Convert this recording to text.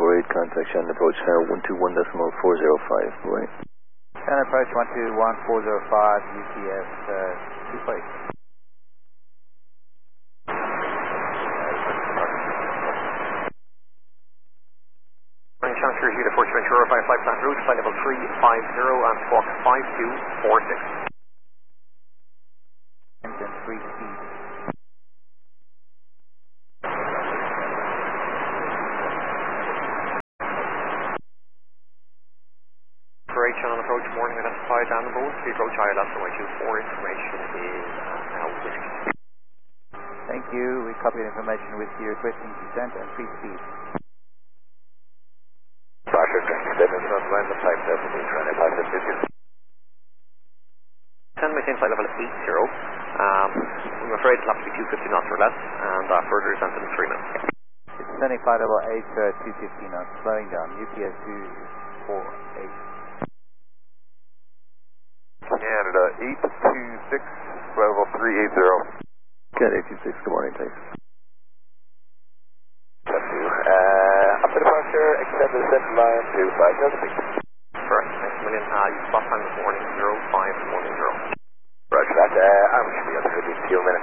08, contact Shannon approach 121.405, right? Shannon approach 121.405, UPS 2 Shannon Unit 4 Ventura 55 plan route, flight level 350 and squawk 5246. Engine 3 speed. Great, Shannon approach, morning identified and board, speed approach ILS runway 24, information is now whiskey. Thank you, we copy the information with you, requesting descent and free speed. Roger, 27 on line, the flight level is running 550. 10 maintain flight level 80. I'm afraid it'll have to be 250 knots or less, and further descent in 3 minutes. It's descending flight level 8, 250 knots, slowing down, UPS 248. Canada 826, level 380. Canada 826, good morning, thanks. Up to departure, extend the descent line to 5,000 feet. Correct, thanks a million. You spot time this morning, 0510. Roger that. I should be able to give you a few minutes.